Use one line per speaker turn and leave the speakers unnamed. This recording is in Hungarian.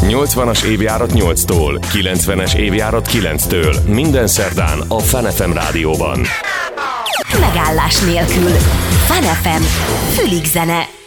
80-as évjárat 8-tól, 90-es évjárat 9-től. Minden szerdán a Fun FM rádióban.
Megállás nélkül. Fun FM. Fülig zene.